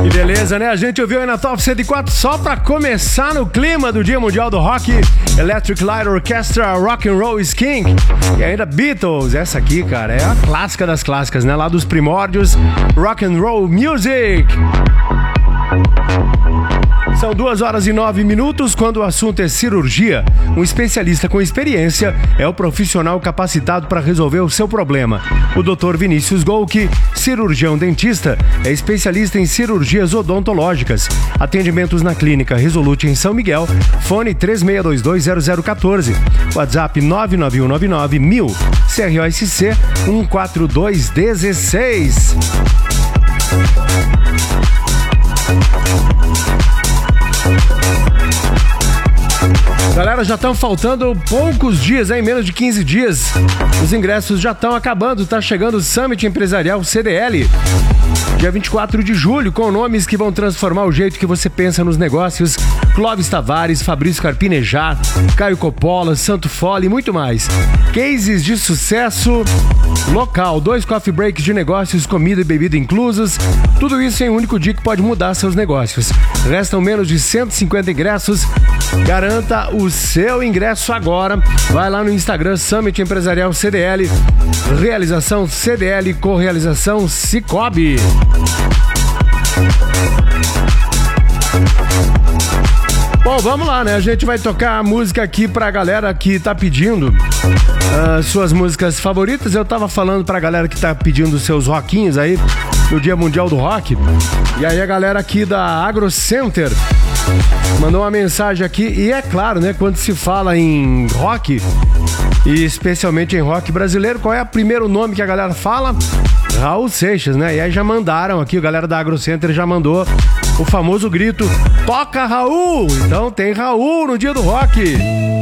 Que beleza, né? A gente ouviu aí na Top 104 só pra começar no clima do Dia Mundial do Rock, Electric Light Orchestra, Rock and Roll is King. E ainda Beatles, essa aqui, cara, é a clássica das clássicas, né? Lá dos primórdios, Rock and Roll Music. São 2h09 quando o assunto é cirurgia. Um especialista com experiência é o profissional capacitado para resolver o seu problema. O Dr. Vinícius Golke, cirurgião dentista, é especialista em cirurgias odontológicas. Atendimentos na Clínica Resolute em São Miguel, fone 36220014, WhatsApp 991991000, CROSC 14216. Galera, já estão faltando poucos dias, em menos de 15 dias. Os ingressos já estão acabando, tá chegando o Summit Empresarial CDL. Dia 24 de julho, com nomes que vão transformar o jeito que você pensa nos negócios. Clóvis Tavares, Fabrício Carpinejar, Caio Coppola, Santo Fole e muito mais. Cases de sucesso local, 2 coffee breaks de negócios, comida e bebida inclusos. Tudo isso em um único dia que pode mudar seus negócios. Restam menos de 150 ingressos. Garanta o seu ingresso agora. Vai lá no Instagram Summit Empresarial CDL. Realização CDL, correalização Cicobi. Bom, vamos lá, né? A gente vai tocar a música aqui pra galera que tá pedindo suas músicas favoritas. Eu tava falando pra galera que tá pedindo seus rockinhos aí no Dia Mundial do Rock. E aí a galera aqui da AgroCenter mandou uma mensagem aqui. E é claro, né? Quando se fala em rock, e especialmente em rock brasileiro, qual é o primeiro nome que a galera fala? Raul Seixas, né? E aí já mandaram aqui, a galera da AgroCenter já mandou o famoso grito: toca Raul! Então tem Raul no Dia do Rock.